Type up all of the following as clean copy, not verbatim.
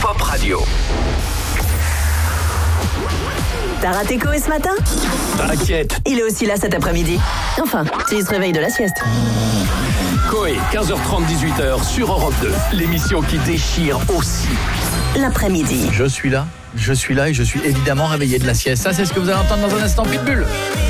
Pop Radio. T'as raté Coé ce matin? T'inquiète. Il est aussi là cet après-midi. Enfin, s'il se réveille de la sieste. Coé, 15h30, 18h sur Europe 2. L'émission qui déchire aussi. L'après-midi. Je suis là et je suis évidemment réveillé de la sieste. Ça, c'est ce que vous allez entendre dans un instant. Pitbull.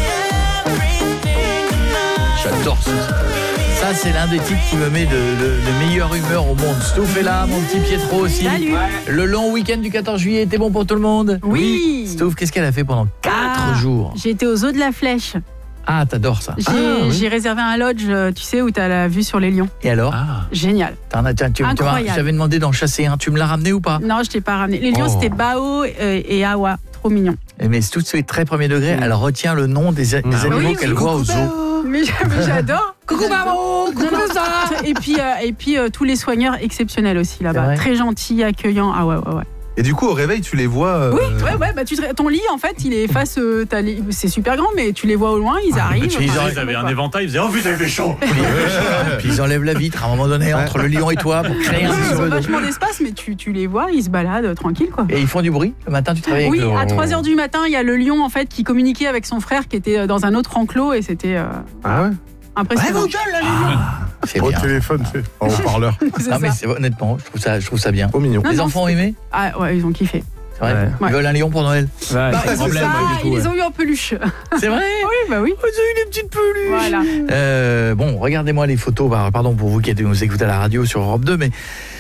J'adore ça. Ça, c'est l'un des titres qui me met de meilleure humeur au monde. Stouff est là, mon petit Pietro aussi. Salut. Le long week-end du 14 juillet était bon pour tout le monde? Oui. Stouff, qu'est-ce qu'elle a fait pendant 4 jours? J'ai été aux Eaux de la Flèche. Ah, t'adores ça. J'ai réservé un lodge, tu sais, où t'as la vue sur les lions. Et alors? Génial. Incroyable. J'avais demandé d'en chasser un. Tu me l'as ramené ou pas? Non, je t'ai pas ramené. Les lions, c'était Bao et Awa. Trop mignon. Mais tout c'est très premier degré. Elle retient le nom des animaux qu'elle voit aux zoos. Mais j'adore. Coucou maman, coucou ça. Et puis tous les soigneurs exceptionnels aussi là-bas. Très gentils, accueillants. Ah ouais. Et du coup, au réveil, tu les vois Oui, ouais, bah ton lit, en fait, il est face... c'est super grand, mais tu les vois au loin, ils arrivent. Ils avaient un éventail, ils faisaient « Oh, vous avez chaud !» Puis ils enlèvent la vitre à un moment donné entre le lion et toi pour créer un Ils ont vachement d'espace, mais tu les vois, ils se baladent tranquille, quoi. Et ils font du bruit le matin, tu travailles avec Oui, à 3h du matin, il y a le lion, en fait, qui communiquait avec son frère qui était dans un autre enclos, et c'était impressionnant. C'est au bien. téléphone, en haut-parleur. Non, mais honnêtement, je trouve ça bien. Trop mignon. Les enfants ont aimé? Ah ouais, ils ont kiffé. C'est vrai. Ils veulent un lion pour Noël. C'est ça, ils les ont eu en peluche. C'est vrai? Oui, bah oui. Ils ont eu des petites peluches. Voilà. Bon, regardez-moi les photos. Pardon pour vous qui nous écoutez à la radio sur Europe 2, mais